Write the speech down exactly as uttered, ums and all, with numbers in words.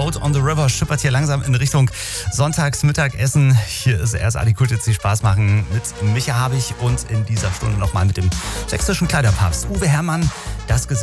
Boat on the River schippert hier langsam in Richtung Sonntagsmittagessen. Hier ist erst Adi Kult, jetzt viel Spaß machen mit Micha Habich und in dieser Stunde nochmal mit dem sächsischen Kleiderpapst Uwe Herrmann. Das Gesicht